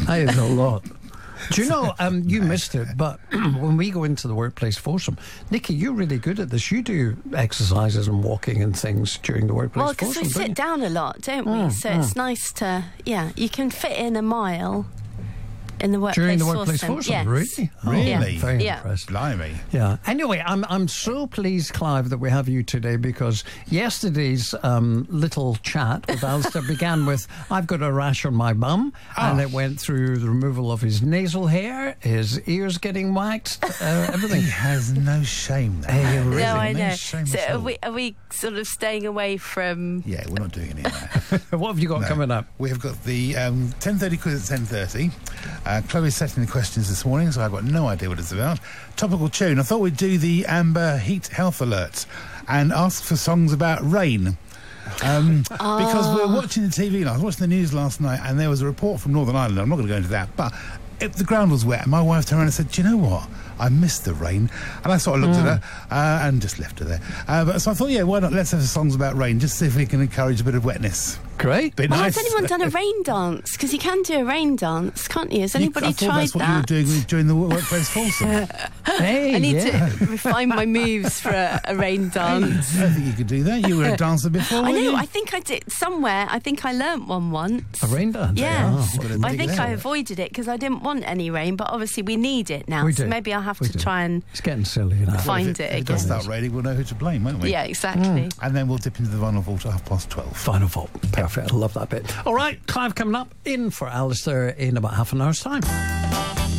That is a lot. Do you know, you missed it, but when we go into the workplace foursome, Nikki, you're really good at this. You do exercises and walking and things during the workplace foursome. Well, because we sit down a lot, don't we? So it's nice to, you can fit in a mile in the workplace during the workplace foursome, yes. Really? Really? Very impressed. Blimey. Yeah. Anyway, I'm so pleased, Clive, that we have you today, because yesterday's little chat with Alistair began with, I've got a rash on my bum, and it went through the removal of his nasal hair, his ears getting waxed, everything. He has no shame there. Really? No, I know. Shame So at all. are we sort of staying away from... Yeah, we're not doing any of that. What have you got coming up? We have got the 10:30 quiz at 10:30. Chloe's setting the questions this morning, so I've got no idea what it's about. Topical tune. I thought we'd do the Amber Heat Health Alert and ask for songs about rain. Because we're watching the TV. I was watching the news last night, and there was a report from Northern Ireland. I'm not going to go into that, but the ground was wet, and my wife turned around and said, "Do you know what? I missed the rain." And I sort of looked at her and just left her there. So I thought, why not? Let's have songs about rain, just to see if we can encourage a bit of wetness. Great. Bit Well, nice. has anyone done a rain dance? Because you can do a rain dance, can't you? Has anybody I thought tried that's what that? you were doing during the workplace foursome. Hey, I need to refine my moves for a rain dance. I think you could do that. You were a dancer before, I weren't know, you? I think I did somewhere. I think I learnt one once. A rain dance? Yes. Oh, well, But I dig think it I out. avoided it because I didn't want any rain, but obviously we need it now. We So do. maybe I'll have We to do. try and... It's getting silly now. Fine. If Find it if it does again. start raining, we'll know who to blame, won't we? Yeah, exactly. And then we'll dip into the final vault at 12:30. Final vault. Perfect. I love that bit. All right, Clive coming up in for Alistair in about half an hour's time.